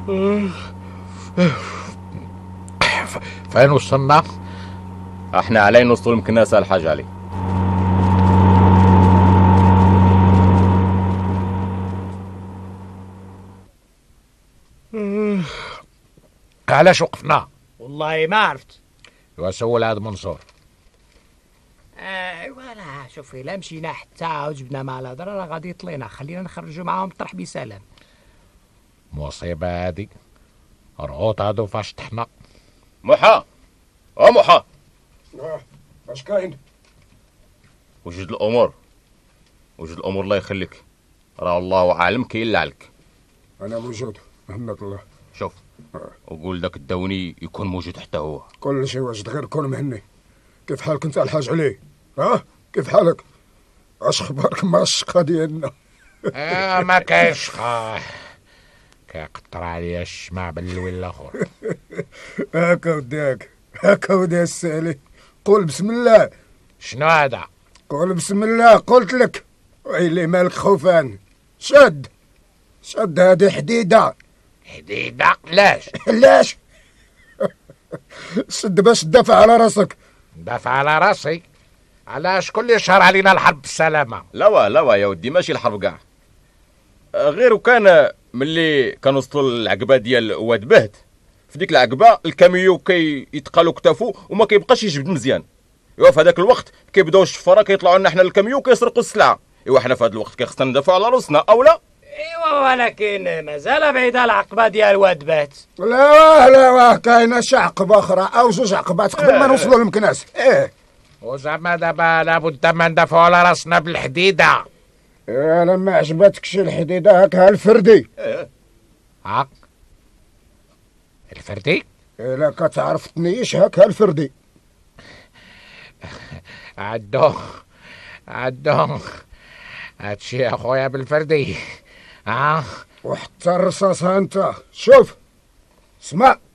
فين وصلنا؟ احنا علي نوصل المكناسة الحاج علي. علاش وقفنا؟ والله ما عرفت. وسول هذا منصور. ولا شوفي، لا مشينا حتى وجبنا مع الهضره راه غادي يطلينا، خلينا نخرجوا معاهم طرح بسلام. مصيبة هادي، رغوط هادو فاش طحنا. محا محا، اش كاين؟ وجد الامور الله يخليك، راه الله اعلم كاين لعلك. انا موجود منك الله. شوف وقول داك الدوني يكون موجود حتى هو. كل شيء واجد غير كون مهني. كيف حالك انت الحاج علي؟ كيف حالك؟ اش خبارك مع الشقه ديالنا؟ ما كاينش شقاه، كيقطر عليا الشمع باللوين الاخر. هاكا وداك، هاكا ودي السالي، قول بسم الله. شنو هذا؟ قول بسم الله قلت لك. ويلي مالك خوفان؟ شد هادي حديده. حديدة؟ لاش؟ علاش؟ شد باش تدافع على راسك. ندافع على راسي؟ علاش كل شهر علينا الحرب بالسلامة؟ لا يا ودي ماشي الحرب كاع، غير وكان ملي كنوصلوا للعقبه ديال واد بهت، في ديك العقبه الكاميو كيتقالوا كتافو وما كيبقاش يجبد مزيان. ايوا في هذاك الوقت كيبداو الشفاره كيطلعوا لنا حنا الكاميو كيسرقوا السلعه. ايوا حنا في هذا الوقت كيخصنا ندافعوا على راسنا او لا؟ ايوا ولكن مازال بعيده العقبه ديال واد بات. لا كاينه شي عقبه اخرى او جوج عقبات قبل ما نوصلوا للمكناس. وزعما دابا لابد ما ندافعوا على راسنا بالحديدة. انا ما عجبتكش الحديده هكا الفردي. ها الفردي؟ الا كتعرف تنيش هكا الفردي. عدو هادشي اخويا بالفردي. وحتى الرصاص انت شوف اسمع.